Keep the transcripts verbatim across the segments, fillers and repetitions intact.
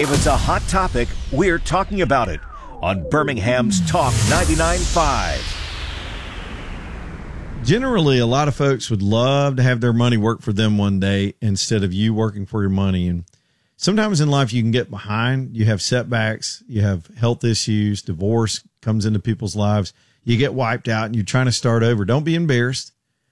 If it's a hot topic, we're talking about it on Birmingham's Talk ninety-nine point five. Generally, a lot of folks would love to have their money work for them one day instead of you working for your money. And sometimes in life you can get behind. You have setbacks. You have health issues. Divorce comes into people's lives. You get wiped out and you're trying to start over. Don't be embarrassed.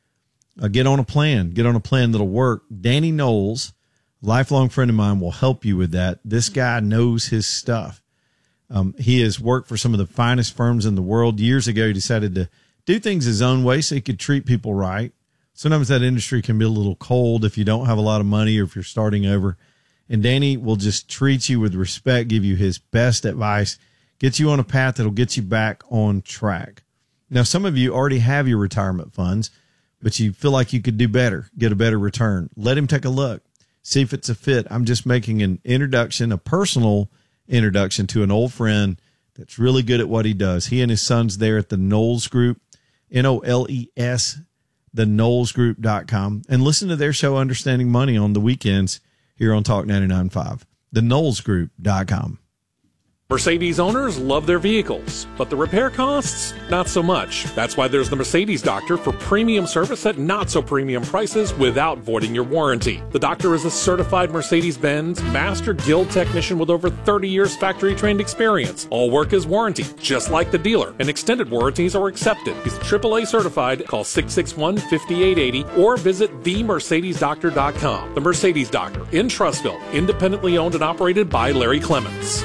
Uh, get on a plan. Get on a plan that'll work. Danny Knowles, lifelong friend of mine, will help you with that. This guy knows his stuff. Um, he has worked for some of the finest firms in the world. Years ago, he decided to do things his own way so he could treat people right. Sometimes that industry can be a little cold if you don't have a lot of money or if you're starting over. And Danny will just treat you with respect, give you his best advice, get you on a path that'll get you back on track. Now, some of you already have your retirement funds, but you feel like you could do better, get a better return. Let him take a look, see if it's a fit. I'm just making an introduction, a personal introduction to an old friend that's really good at what he does. He and his son's there at the Knowles Group, N O L E S, the knowles group dot com. And listen to their show, Understanding Money, on the weekends here on Talk ninety-nine point five, the knowles group dot com. Mercedes owners love their vehicles, but the repair costs, not so much. That's why there's the Mercedes Doctor for premium service at not so premium prices without voiding your warranty. The doctor is a certified Mercedes-Benz Master Guild technician with over thirty years factory-trained experience. All work is warranty, just like the dealer, and extended warranties are accepted. He's triple A certified. Call six six one, five eight eight zero or visit the mercedes doctor dot com. The Mercedes Doctor in Trussville, independently owned and operated by Larry Clements.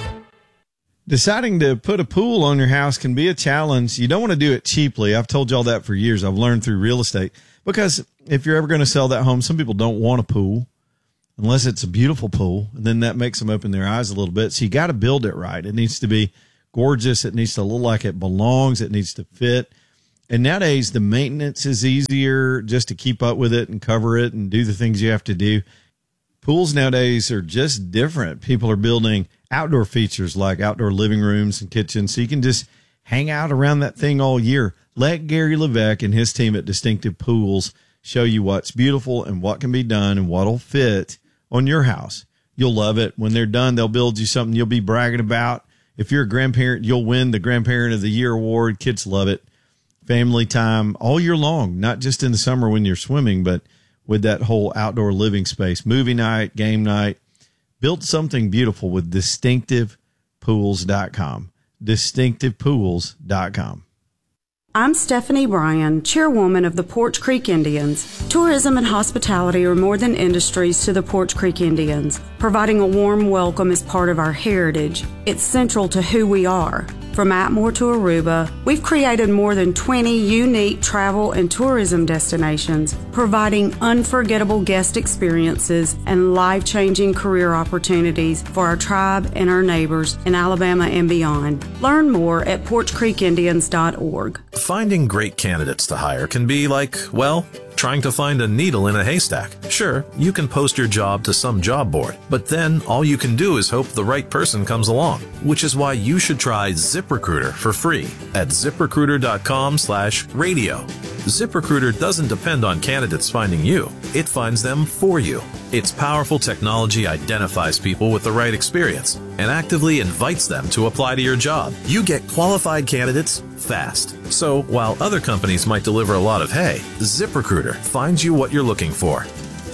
Deciding to put a pool on your house can be a challenge. You don't want to do it cheaply. I've told y'all that for years. I've learned through real estate, because if you're ever going to sell that home, some people don't want a pool unless it's a beautiful pool, and then that makes them open their eyes a little bit. So you got to build it right. It needs to be gorgeous. It needs to look like it belongs. It needs to fit. And nowadays the maintenance is easier just to keep up with it and cover it and do the things you have to do. Pools nowadays are just different. People are building outdoor features like outdoor living rooms and kitchens, so you can just hang out around that thing all year. Let Gary Levesque and his team at Distinctive Pools show you what's beautiful and what can be done and what'll fit on your house. You'll love it. When they're done, they'll build you something you'll be bragging about. If you're a grandparent, you'll win the Grandparent of the Year award. Kids love it. Family time all year long, not just in the summer when you're swimming, but with that whole outdoor living space. Movie night, game night. Build something beautiful with distinctive pools dot com. distinctive pools dot com. I'm Stephanie Bryan, chairwoman of the Porch Creek Indians. Tourism and hospitality are more than industries to the Porch Creek Indians. Providing a warm welcome is part of our heritage. It's central to who we are. From Atmore to Aruba, we've created more than twenty unique travel and tourism destinations, providing unforgettable guest experiences and life-changing career opportunities for our tribe and our neighbors in Alabama and beyond. Learn more at porch creek indians dot org. Finding great candidates to hire can be like, well, trying to find a needle in a haystack. Sure, you can post your job to some job board, but then all you can do is hope the right person comes along, which is why you should try ZipRecruiter for free at zip recruiter dot com slash radio. ZipRecruiter doesn't depend on candidates finding you. It finds them for you. Its powerful technology identifies people with the right experience and actively invites them to apply to your job. You get qualified candidates fast. So while other companies might deliver a lot of hay, ZipRecruiter finds you what you're looking for.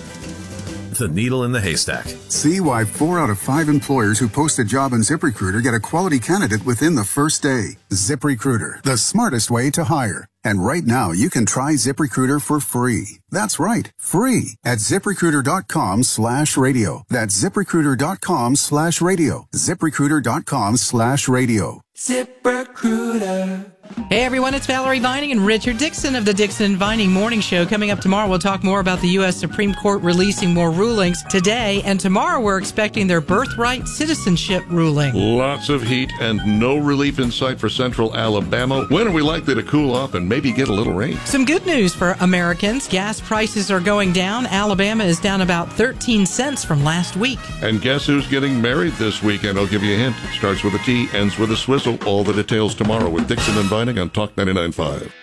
The needle in the haystack. See why four out of five employers who post a job on ZipRecruiter get a quality candidate within the first day. ZipRecruiter, the smartest way to hire. And right now, you can try ZipRecruiter for free. That's right, free at zip recruiter dot com slash radio. That's zip recruiter dot com slash radio. zip recruiter dot com slash radio. ZipRecruiter. Hey everyone, it's Valerie Vining and Richard Dixon of the Dixon and Vining Morning Show. Coming up tomorrow, we'll talk more about the U S Supreme Court releasing more rulings today, and tomorrow we're expecting their birthright citizenship ruling. Lots of heat and no relief in sight for central Alabama. When are we likely to cool off and maybe get a little rain? Some good news for Americans. Gas prices are going down. Alabama is down about thirteen cents from last week. And guess who's getting married this weekend? I'll give you a hint. Starts with a T, ends with a swizzle. All the details tomorrow with Dixon and Vining on Talk ninety-nine point five.